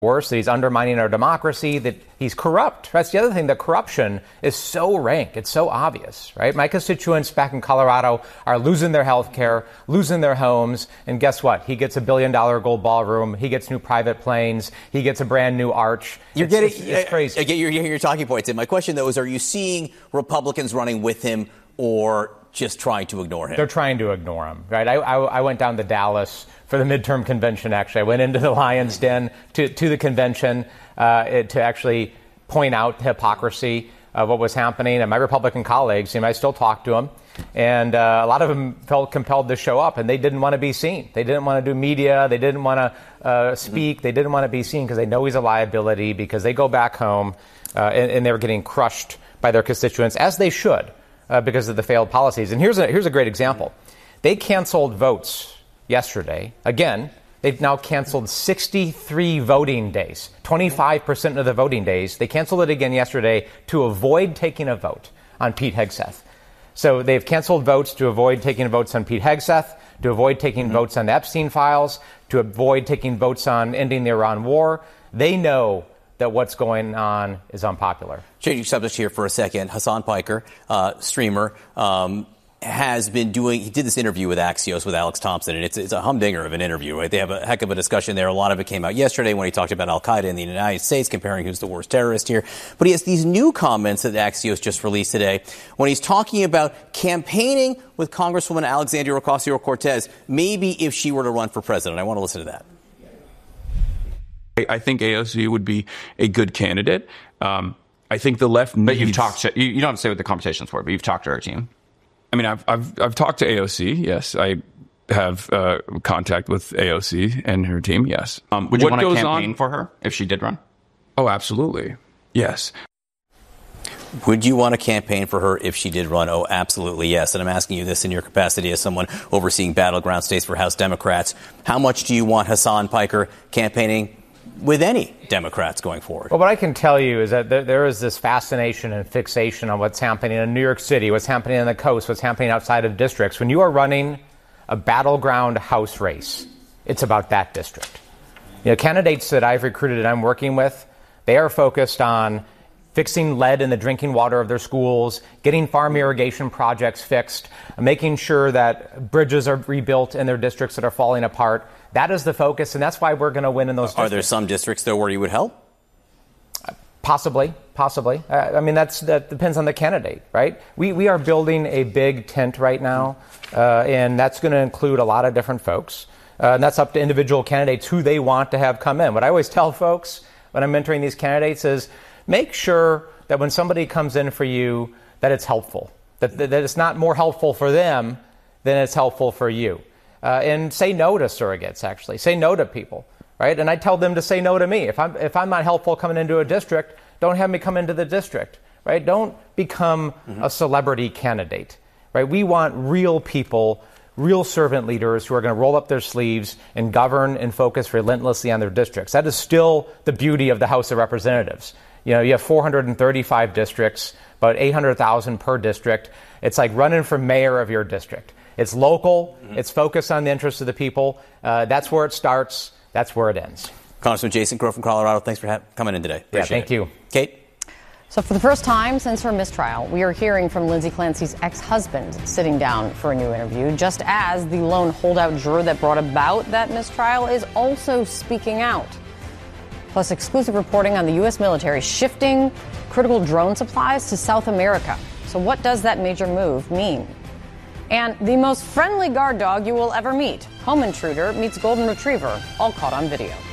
worse, that he's undermining our democracy, that he's corrupt. That's the other thing. The corruption is so rank. It's so obvious, right? My constituents back in Colorado are losing their health care, losing their homes. And guess what? He gets $1 billion gold ballroom. He gets new private planes. He gets a brand new arch. It's crazy. I get your talking points. And my question, though, is are you seeing Republicans running with him or just trying to ignore him? They're trying to ignore him, right? I went down to Dallas for the midterm convention, actually. I went into the Lion's Den to the convention to actually point out the hypocrisy of what was happening. And my Republican colleagues, I still talk to them. And a lot of them felt compelled to show up, and they didn't want to be seen. They didn't want to do media. They didn't want to speak. They didn't want to be seen because they know he's a liability, because they go back home and they're getting crushed by their constituents, as they should, because of the failed policies. And here's a great example. They canceled votes yesterday. Again, they've now canceled 63 voting days, 25% of the voting days. They canceled it again yesterday to avoid taking a vote on Pete Hegseth. So they've canceled votes to avoid taking votes on Pete Hegseth, to avoid taking votes on the Epstein files, to avoid taking votes on ending the Iran war. They know that what's going on is unpopular. Changing subject here for a second. Hasan Piker, streamer, he did this interview with Axios with Alex Thompson, and it's a humdinger of an interview, right? They have a heck of a discussion there. A lot of it came out yesterday when he talked about al-Qaeda in the United States, comparing who's the worst terrorist here. But he has these new comments that Axios just released today when he's talking about campaigning with Congresswoman Alexandria Ocasio-Cortez, maybe if she were to run for president. I want to listen to that. I think AOC would be a good candidate. I think the left needs... But you've talked to... You don't have to say what the conversations were, but you've talked to her team. I mean, I've talked to AOC, yes. I have contact with AOC and her team, yes. Would you want to campaign for her if she did run? Oh, absolutely. Yes. Would you want to campaign for her if she did run? Oh, absolutely, yes. And I'm asking you this in your capacity as someone overseeing battleground states for House Democrats. How much do you want Hasan Piker campaigning with any Democrats going forward? Well, what I can tell you is that there is this fascination and fixation on what's happening in New York City, what's happening on the coast, what's happening outside of districts. When you are running a battleground House race, it's about that district. Candidates that I've recruited and I'm working with, they are focused on fixing lead in the drinking water of their schools, getting farm irrigation projects fixed, making sure that bridges are rebuilt in their districts that are falling apart. That is the focus, and that's why we're going to win in those districts. Are there some districts, though, where you would help? Possibly. That depends on the candidate, right? We are building a big tent right now, and that's going to include a lot of different folks. And that's up to individual candidates who they want to have come in. What I always tell folks when I'm mentoring these candidates is make sure that when somebody comes in for you, that it's helpful, that it's not more helpful for them than it's helpful for you. And say no to surrogates, actually. Say no to people, right? And I tell them to say no to me. If I'm not helpful coming into a district, don't have me come into the district, right? Don't become a celebrity candidate, right? We want real people, real servant leaders who are going to roll up their sleeves and govern and focus relentlessly on their districts. That is still the beauty of the House of Representatives. You have 435 districts, about 800,000 per district. It's like running for mayor of your district. It's local. It's focused on the interests of the people. That's where it starts. That's where it ends. Congressman Jason Crow from Colorado, thanks for coming in today. Thank you. Kate? So for the first time since her mistrial, we are hearing from Lindsay Clancy's ex-husband sitting down for a new interview, just as the lone holdout juror that brought about that mistrial is also speaking out. Plus exclusive reporting on the U.S. military shifting critical drone supplies to South America. So what does that major move mean? And the most friendly guard dog you will ever meet. Home intruder meets golden retriever, all caught on video.